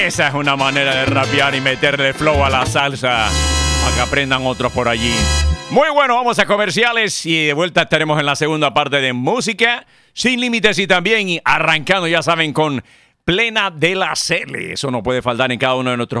Esa es una manera de rapear y meterle flow a la salsa para que aprendan otros por allí. Muy bueno, vamos a comerciales y de vuelta estaremos en la segunda parte de Música Sin Límites y también arrancando, ya saben, con Plena de la Cele. Eso no puede faltar en cada uno de nuestros